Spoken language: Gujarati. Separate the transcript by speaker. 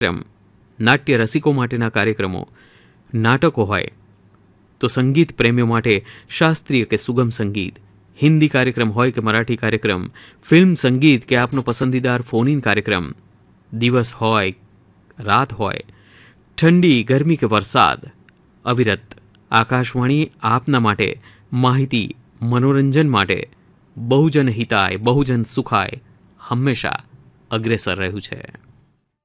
Speaker 1: કાર્યક્રમ, નાટ્ય રસિકો માટેના કાર્યક્રમો, નાટકો હોય તો સંગીત પ્રેમીઓ માટે શાસ્ત્રીય કે સુગમ સંગીત, હિન્દી કાર્યક્રમ હોય કે મરાઠી કાર્યક્રમ, ફિલ્મ સંગીત કે આપનો પસંદીદાર ફોન ઇન કાર્યક્રમ, દિવસ હોય રાત હોય, ઠંડી ગરમી કે વરસાદ, અવિરત આકાશવાણી આપના માટે માહિતી મનોરંજન માટે બહુજન હિતાય બહુજન સુખાય હંમેશા અગ્રેસર રહ્યું છે.